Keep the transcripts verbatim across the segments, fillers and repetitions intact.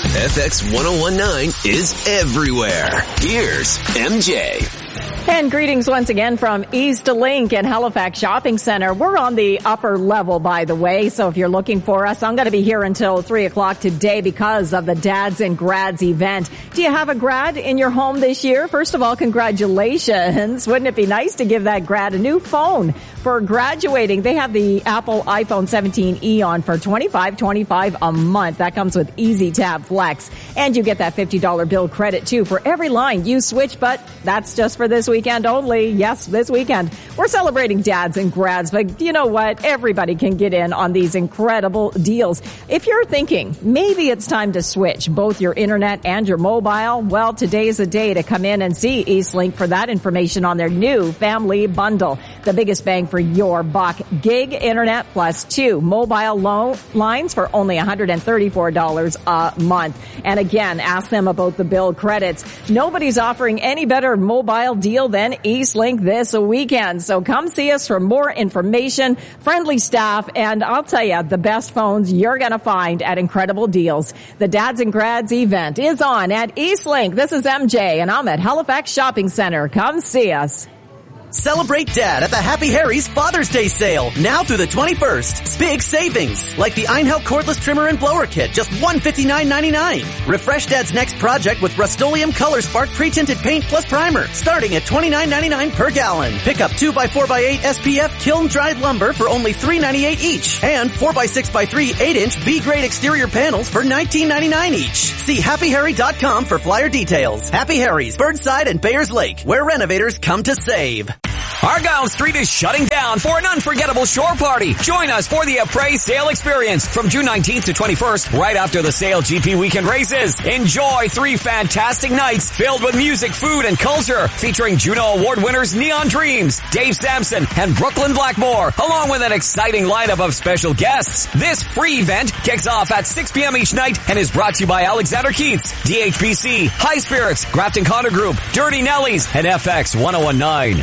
F X ten nineteen is everywhere. Here's M J. And greetings once again from Eastlink and Halifax Shopping Center. We're on the upper level, by the way, so if you're looking for us, I'm going to be here until three o'clock today because of the Dads and Grads event. Do you have a grad in your home this year? First of all, congratulations. Wouldn't it be nice to give that grad a new phone for graduating? They have the Apple iPhone seventeen e on for twenty-five twenty-five a month. That comes with Easy Tab Flex. And you get that fifty dollars bill credit, too, for every line you switch, but that's just for this week. Weekend only. Yes, this weekend. We're celebrating dads and grads, but you know what? Everybody can get in on these incredible deals. If you're thinking maybe it's time to switch both your internet and your mobile, well, today's the day to come in and see Eastlink for that information on their new family bundle. The biggest bang for your buck. Gig internet plus two mobile loan lines for only one hundred thirty-four dollars a month. And again, ask them about the bill credits. Nobody's offering any better mobile deal than Eastlink this weekend. So come see us for more information, friendly staff, and I'll tell you, the best phones you're going to find at incredible deals. The Dads and Grads event is on at Eastlink. This is M J, and I'm at Halifax Shopping Center. Come see us. Celebrate Dad at the Happy Harry's Father's Day sale, now through the twenty-first. Big savings, like the Einhelp cordless trimmer and blower kit, just one hundred fifty-nine ninety-nine. Refresh Dad's next project with Rust-Oleum Color Spark pre-tinted paint plus primer, starting at twenty-nine ninety-nine per gallon. Pick up two by four by eight S P F kiln-dried lumber for only three ninety-eight each, and four by six by three eight inch B-grade exterior panels for nineteen ninety-nine each. See happy harry dot com for flyer details. Happy Harry's, Birdside and Bayers Lake, where renovators come to save. Argyle Street is shutting down for an unforgettable shore party. Join us for the Appraise Sale Experience from June nineteenth to twenty-first, right after the Sale G P weekend races. Enjoy three fantastic nights filled with music, food, and culture, featuring Juno Award winners Neon Dreams, Dave Sampson, and Brooklyn Blackmore, along with an exciting lineup of special guests. This free event kicks off at six p.m. each night and is brought to you by Alexander Keith's, D H B C, High Spirits, Grafton Connor Group, Dirty Nellies, and F X ten nineteen.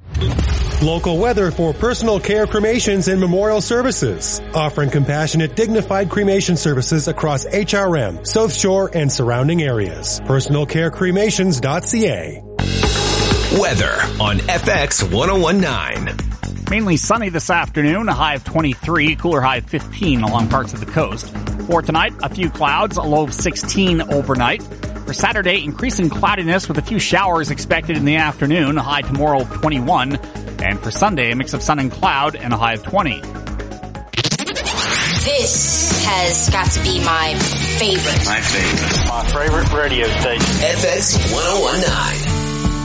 Local weather for personal care cremations and memorial services. Offering compassionate, dignified cremation services across H R M, South Shore, and surrounding areas. personal care cremations dot c a. Weather on F X ten nineteen. Mainly sunny this afternoon, a high of twenty-three, cooler high of fifteen along parts of the coast. For tonight, a few clouds, a low of sixteen overnight. For Saturday, increasing cloudiness with a few showers expected in the afternoon, a high tomorrow of twenty-one. And for Sunday, a mix of sun and cloud and a high of twenty. This has got to be my favorite. My favorite. My favorite radio station. F X ten nineteen.